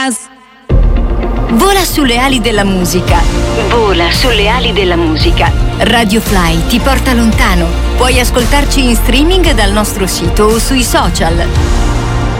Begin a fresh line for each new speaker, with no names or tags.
Jazz.
Vola sulle ali della musica. Vola sulle ali della musica. Radio Fly ti porta lontano. Puoi ascoltarci in streaming dal nostro sito o sui social.